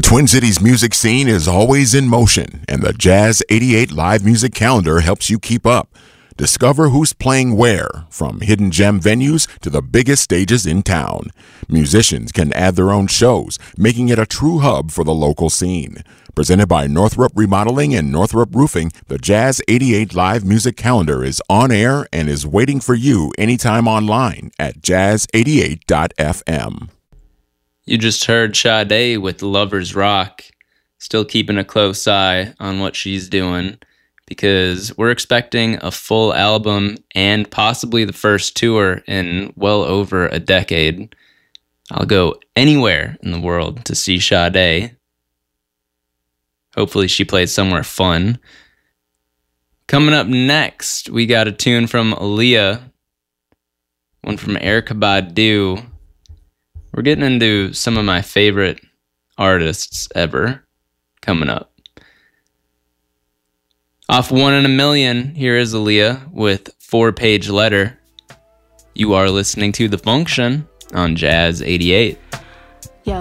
Twin Cities music scene is always in motion, and the Jazz 88 live music calendar helps you keep up. Discover who's playing where, from hidden gem venues to the biggest stages in town. Musicians can add their own shows, making it a true hub for the local scene. Presented by Northrop Remodeling and Northrop Roofing, the Jazz 88 live music calendar is on air and is waiting for you anytime online at jazz88.fm. You just heard Sade with Lovers Rock. Still keeping a close eye on what she's doing, because we're expecting a full album and possibly the first tour in well over a decade. I'll go anywhere in the world to see Sade. Hopefully she plays somewhere fun. Coming up next, we got a tune from Aaliyah, one from Erykah Badu. We're getting into some of my favorite artists ever coming up. Off One in a Million, here is Aaliyah with 4-Page Letter. You are listening to The Function on Jazz 88.